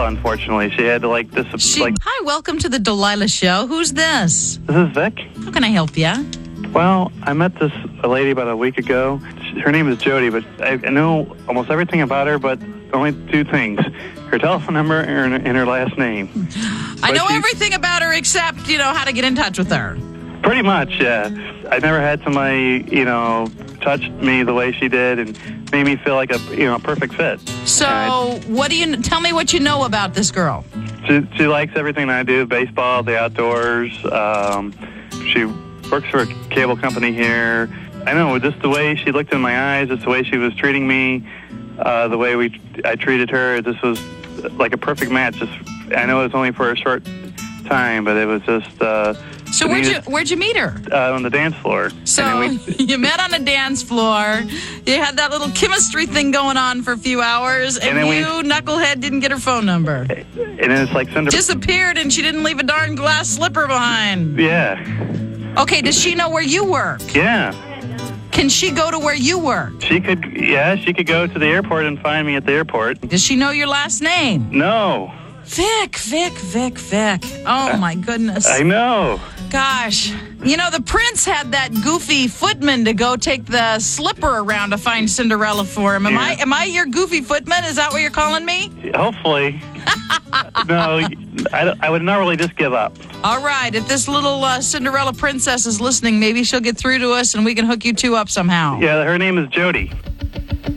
tell, unfortunately. She had to, Hi, welcome to the Delilah Show. Who's this? This is Vic. How can I help you? Well, I met a lady about a week ago. Her name is Jody, but I know almost everything about her, but only two things. Her telephone number and her last name. I know everything about her except, how to get in touch with her. Pretty much, yeah. I never had somebody, touch me the way she did and made me feel like a perfect fit. So, tell me what you know about this girl. She likes everything I do, baseball, the outdoors. She works for a cable company here. I know, just the way she looked in my eyes, just the way she was treating me, the way I treated her, this was like a perfect match. I know it was only for a short time, but it was just... So where'd you meet her? On the dance floor. So you met on a dance floor. You had that little chemistry thing going on for a few hours, and knucklehead, didn't get her phone number. And then it's like disappeared, and she didn't leave a darn glass slipper behind. Yeah. Okay, does she know where you work? Yeah. Can she go to where you work? She could go to the airport and find me at the airport. Does she know your last name? No. Vic. Oh, my goodness. I know. Gosh. The prince had that goofy footman to go take the slipper around to find Cinderella for him. Am I your goofy footman? Is that what you're calling me? Hopefully. No, I would normally just give up. All right. If this little Cinderella princess is listening, maybe she'll get through to us and we can hook you two up somehow. Yeah, her name is Jody.